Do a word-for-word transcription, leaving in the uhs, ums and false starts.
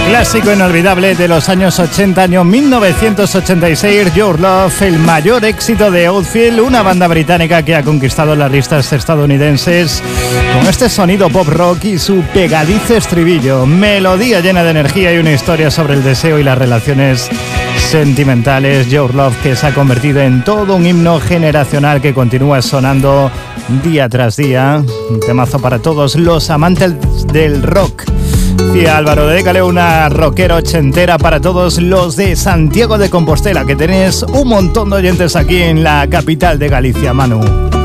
Clásico inolvidable de los años ochenta, año mil novecientos ochenta y seis, Your Love, el mayor éxito de Outfield, una banda británica que ha conquistado las listas estadounidenses con este sonido pop rock y su pegadizo estribillo, melodía llena de energía y una historia sobre el deseo y las relaciones sentimentales. Your Love, que se ha convertido en todo un himno generacional que continúa sonando día tras día, un temazo para todos los amantes del rock. Y Álvaro, dedícale una rockera ochentera para todos los de Santiago de Compostela, que tenéis un montón de oyentes aquí en la capital de Galicia, Manu.